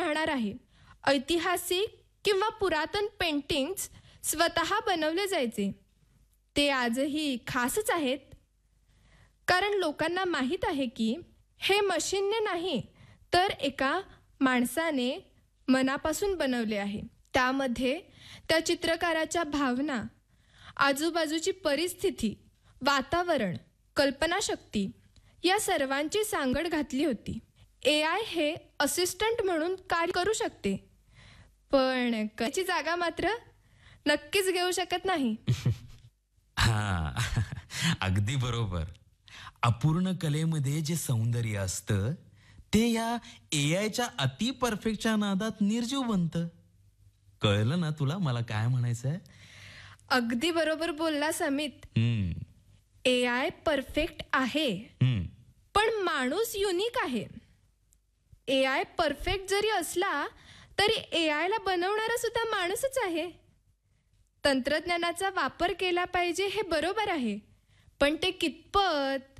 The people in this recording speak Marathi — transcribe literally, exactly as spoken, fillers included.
राहणार आहे. ऐतिहासिक किंवा पुरातन पेंटिंग्स स्वतः बनवले जायचे. ते आजही खासच आहेत, कारण लोकांना माहीत आहे की हे मशीनने नाही तर एका माणसाने मनापासून बनवले आहे. त्यामध्ये त्या चित्रकाराच्या भावना, आजूबाजूची परिस्थिती, वातावरण, कल्पनाशक्ती या सर्वांची सांगड घातली होती. ए आय हे असिस्टंट म्हणून कार्य करू शकते, पण कची जागा मात्र नक्कीच घेऊ शकत नाही. हा, अगदी बरोबर. अपूर्ण कलेमध्ये जे सौंदर्य असतं ते या ए आयच्या अति परफेक्टच्या नादात निर्जीव बनतं. कळलं ना तुला मला काय म्हणायचंय? अगदी बरोबर बोललास अमित. ए आय परफेक्ट आहे, पण माणूस युनिक आहे. ए आय परफेक्ट जरी असला तरी ए आय ला बनवणारा सुद्धा माणूसच आहे. तंत्रज्ञानाचा वापर केला पाहिजे हे बरोबर आहे, पण ते कितपत